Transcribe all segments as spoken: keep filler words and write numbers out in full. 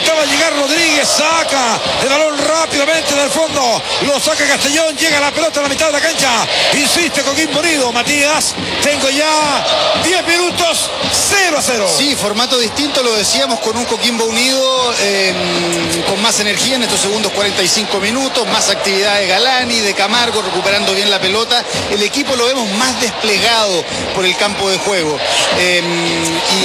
Intentaba llegar Rodríguez, saca el balón rápidamente del fondo, lo saca Castellón, llega la pelota a la mitad de la cancha, insiste Coquimbo Unido. Matías, tengo ya diez minutos, cero a cero. Sí, formato distinto, lo decíamos, con un Coquimbo Unido eh, con más energía en estos segundos cuarenta y cinco minutos, más actividad de Galani, de Camargo, recuperando bien la pelota. El equipo lo vemos más desplegado por el campo de juego. Eh, y,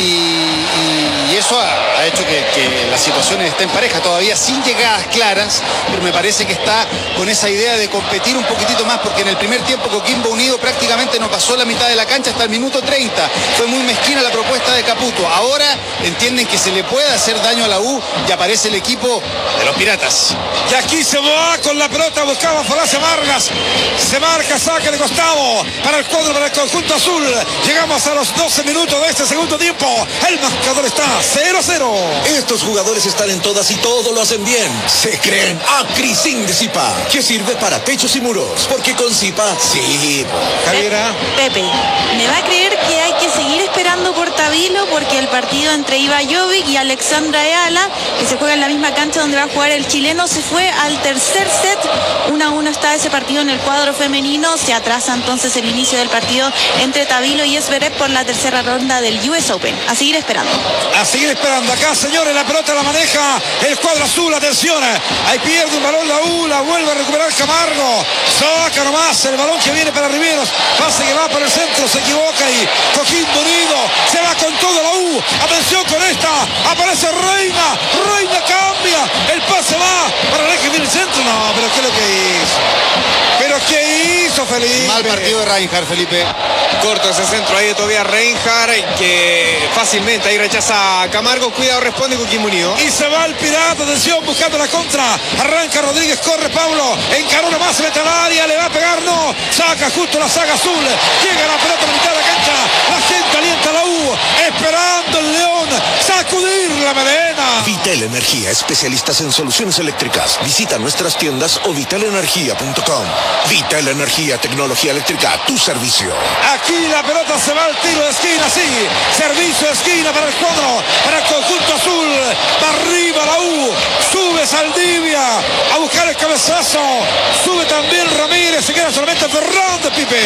y, y eso ha, ha hecho que, que las situaciones estén parejas, todavía sin llegadas claras, pero me parece que está con esa idea de competir un poquitito más, porque en el primer tiempo Coquimbo Unido prácticamente no pasó la mitad de la cancha hasta el minuto treinta. Fue muy mezquina la propuesta de Caputo. Ahora entienden que se le puede hacer daño a la U y aparece el equipo de los Piratas. Y aquí se va con la pelota, buscaba Falacia Vargas, se marca, saque de costado para el cuadro, para el conjunto azul. Llegamos a los doce minutos de este segundo tiempo, el marcador está cero a cero. Estos jugadores están en todas y todo lo hacen bien. Se creen Acrisin de Zipa, que sirve para techos y muros, porque con Zipa sí. Javiera. Pepe, me va a creer que hay que seguir esperando por Tabilo, porque el partido entre Iva Jovic y Alexandra Ayala, que se juega en la misma cancha donde va a jugar el chileno, se fue al tercer set. uno a uno está ese partido en el cuadro femenino. Se atrasa entonces el inicio del partido entre Tabilo y Zverev por la tercera ronda del U S Open. A seguir esperando. A seguir esperando. Acá, señores, la pelota la maneja el cuadro azul. Atención, ahí pierde un balón la U, la vuelve a recuperar Camargo. Saca nomás el balón que viene para Riveros. Pase que va por el centro, se equivoca y Coquimbo Unido se va con todo la U. Atención con esta. Aparece Reina. Reina cambia. El pase va para el que viene el centro. No, pero ¿qué es lo que hizo? ¿Pero qué hizo, Felipe? Mal partido de Reinhardt, Felipe. Corto ese centro ahí de todavía Reinhardt, que fácilmente ahí rechaza a Camargo. Cuidado, responde Coquimbo Unido. Y se va el Pirata, atención, buscando la contra. Arranca Rodríguez, corre Pablo. Encaró nomás, se mete al área, le va a pegar, no. Saca justo la saga azul. Llega la pelota a la mitad de la cancha. La gente alienta a la U. Esperando el León. Sacudir la melena. Vital Energía, especialistas en soluciones eléctricas. Visita nuestras tiendas o vital energía punto com. Vital Energía, tecnología eléctrica a tu servicio. Aquí la pelota se va al tiro de esquina, sí. Servicio de esquina para el cuadro, para el conjunto azul. Va arriba la U. Sube Saldivia a buscar el cabezazo. Sube también Ramírez. Se queda solamente Fernández, Pipe.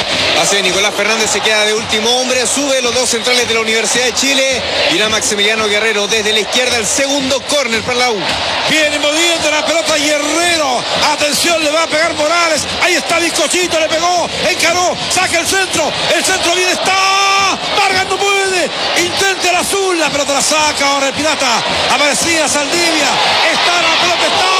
Así Nicolás Fernández se queda de último hombre. Sube los dos centrales de la Universidad de Chile. Y la Maximiliano Guerrero desde la izquierda. El segundo córner para la U. Viene moviendo la pelota Guerrero. Atención, le va a pegar Morales. Ahí está Bizcochito, le pegó. Encaró, saca el centro. El centro bien está. Vargas no puede. Intenta el azul. La pelota la saca ahora el Pirata. Aparecía Saldivia. Está la pelota, está.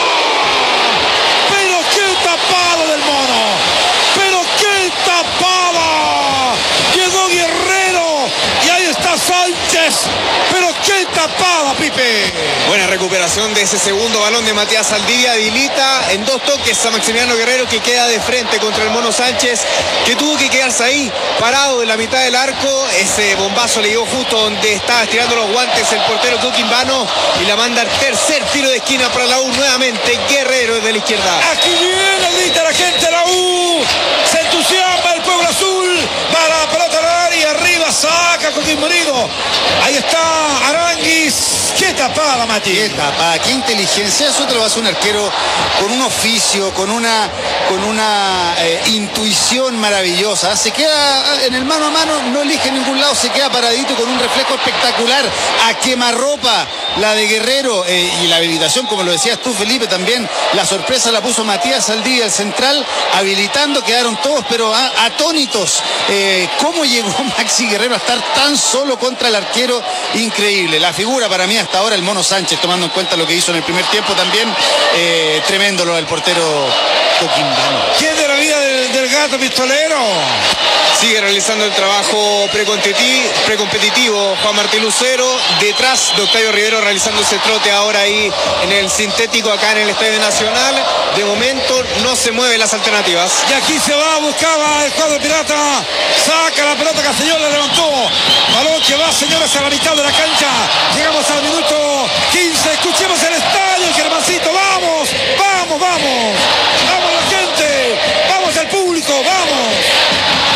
Pero qué tapado del mono. Pero qué tapada. Llegó Guerrero. Y ahí está Sánchez. Pero qué tapada, Pipe. Buena recuperación de ese segundo balón de Matías Saldivia. Habilita en dos toques a Maximiliano Guerrero, que queda de frente contra el Mono Sánchez, que tuvo que quedarse ahí parado en la mitad del arco. Ese bombazo le llegó justo donde estaba estirando los guantes el portero Coquimbano y la manda al tercer tiro de esquina para la U. Nuevamente Guerrero desde la izquierda. Aquí viene, grita la gente de la U. Se entusiasma el pueblo azul. Va la pelota al área, arriba saca Coquimbo Unido. Ahí está Aranguis. Qué tapada, Mati. Qué tapada, qué inteligencia. Eso te lo hace un arquero con un oficio, con una, con una eh, intuición maravillosa. Se queda en el mano a mano, no elige ningún lado, se queda paradito con un reflejo espectacular. A quemarropa la de Guerrero, eh, y la habilitación, como lo decías tú, Felipe, también la sorpresa la puso Matías Saldivia, el central, habilitando. Quedaron todos pero a, atónitos. Eh, ¿Cómo llegó Maxi Guerrero a estar tan solo contra el arquero? Increíble. La figura para mí hasta ahora el Mono Sánchez, tomando en cuenta lo que hizo en el primer tiempo también. Eh, tremendo lo del portero Coquimbano. ¿Quién de la vida del, del gato pistolero? Sigue realizando el trabajo precompetitivo Juan Martín Lucero, detrás de Octavio Rivero, realizando ese trote ahora ahí en el sintético acá en el Estadio Nacional. De momento no se mueven las alternativas. Y aquí se va, buscaba el cuadro Pirata. Saca la pelota, Castellón la levantó. Balón que va, señores, a la mitad de la cancha. Llegamos al minuto quince. Escuchemos el estadio.